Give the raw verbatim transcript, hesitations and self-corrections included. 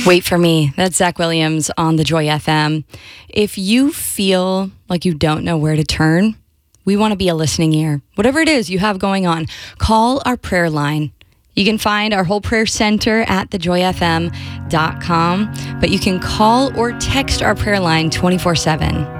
Wait for Me. That's Zach Williams on the Joy F M. If you feel like you don't know where to turn, we want to be a listening ear. Whatever it is you have going on, call our prayer line. You can find our whole prayer center at the joy f m dot com, but you can call or text our prayer line twenty-four seven.